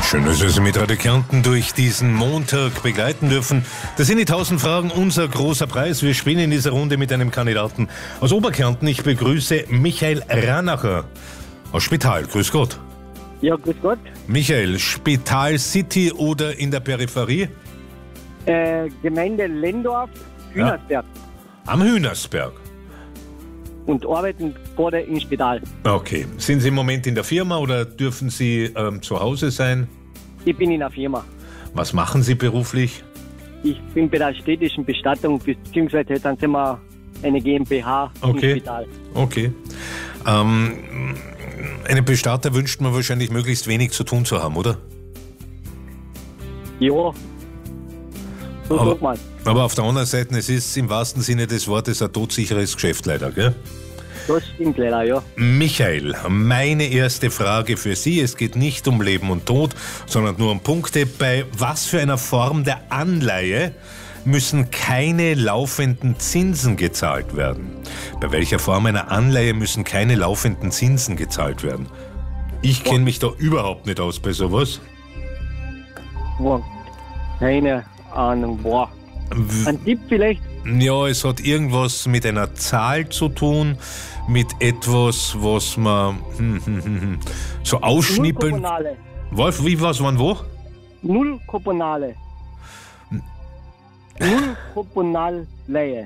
Schön, dass wir Sie mit Radio Kärnten durch diesen Montag begleiten dürfen. Das sind die 1000 Fragen, unser großer Preis. Wir spielen in dieser Runde mit einem Kandidaten aus Oberkärnten. Ich begrüße Michael Ranacher aus Spital. Grüß Gott. Ja, grüß Gott. Michael, Spital City oder in der Peripherie? Gemeinde Lendorf, Hühnersberg. Ja. Am Hühnersberg. Und arbeiten gerade im Spital. Okay. Sind Sie im Moment in der Firma oder dürfen Sie zu Hause sein? Ich bin in der Firma. Was machen Sie beruflich? Ich bin bei der städtischen Bestattung, beziehungsweise dann sind wir eine GmbH im Spital. Okay. Einem Bestatter wünscht man wahrscheinlich möglichst wenig zu tun zu haben, oder? Ja. So sagt man. Aber auf der anderen Seite, es ist im wahrsten Sinne des Wortes ein todsicheres Geschäft leider, gell? Das stimmt leider, ja. Michael, meine erste Frage für Sie. Es geht nicht um Leben und Tod, sondern nur um Punkte. Bei was für einer Form der Anleihe müssen keine laufenden Zinsen gezahlt werden? Bei welcher Form einer Anleihe müssen keine laufenden Zinsen gezahlt werden? Ich kenne mich da überhaupt nicht aus bei sowas. Boah. Keine Ahnung, boah. Ein Tipp vielleicht? Ja, es hat irgendwas mit einer Zahl zu tun, mit etwas, was man so ausschnippeln... Null-Koponale. Wolf, wie, was, wann, wo? Null-Koponale. Null-Koponal-Leihe.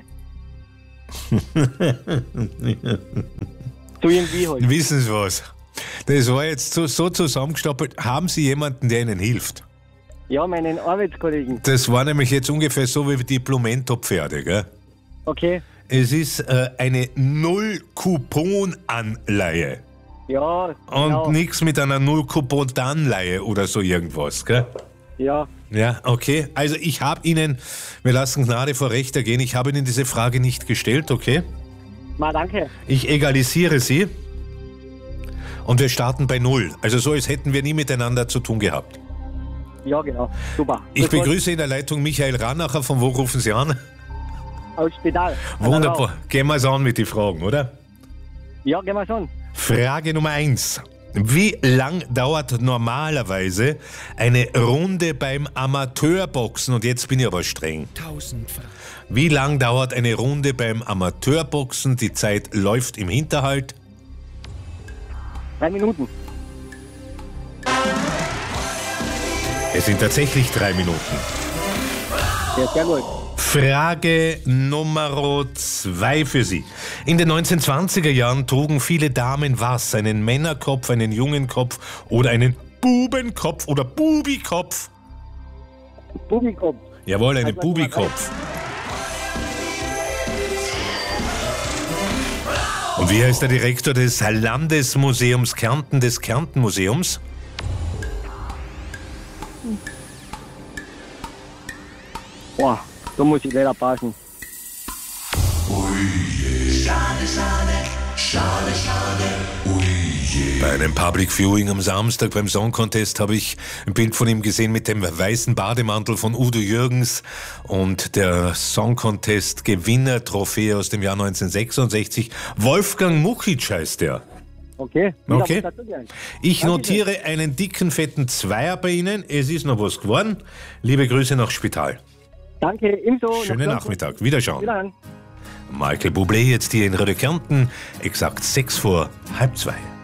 So irgendwie halt. Wissen Sie was? Das war jetzt so zusammengestapelt. Haben Sie jemanden, der Ihnen hilft? Ja, meinen Arbeitskollegen. Das war nämlich jetzt ungefähr so wie die Plumento-Pferde, gell? Okay. Es ist eine Null-Coupon-Anleihe. Ja, Und nichts mit einer Null-Coupon-Anleihe oder so irgendwas, gell? Ja. Ja, okay. Also ich habe Ihnen, wir lassen Gnade vor Recht ergehen, ich habe Ihnen diese Frage nicht gestellt, okay? Danke. Ich egalisiere sie und wir starten bei 0. Also so, als hätten wir nie miteinander zu tun gehabt. Ja, genau. Super. Ich begrüße in der Leitung Michael Ranacher. Von wo rufen Sie an? Aus Spital. Wunderbar. Gehen wir es an mit den Fragen, oder? Ja, gehen wir schon. Frage Nummer 1. Wie lang dauert normalerweise eine Runde beim Amateurboxen? Und jetzt bin ich aber streng. 1000 Fragen. Wie lang dauert eine Runde beim Amateurboxen? Die Zeit läuft im Hinterhalt. 3 Minuten. Es sind tatsächlich 3 Minuten. Ja, sehr gut. Frage Nummer 2 für Sie. In den 1920er Jahren trugen viele Damen was? Einen Männerkopf, einen Jungenkopf oder einen Bubenkopf oder Bubikopf? Bubikopf. Jawohl, einen Also, Bubikopf. Und wie heißt der Direktor des Landesmuseums Kärnten, des Kärntenmuseums? Boah, da muss ich leider passen. Bei einem Public Viewing am Samstag beim Song Contest habe ich ein Bild von ihm gesehen mit dem weißen Bademantel von Udo Jürgens und der Song Contest Gewinner-Trophäe aus dem Jahr 1966. Wolfgang Mukic heißt der. Okay. Okay. Ich notiere einen dicken, fetten Zweier bei Ihnen. Es ist noch was geworden. Liebe Grüße nach Spital. Danke, ebenso. Schönen Nachmittag. Wiederschauen. Wiederhören. Michael Bublé jetzt hier in Radio Kärnten. Exakt 2:06.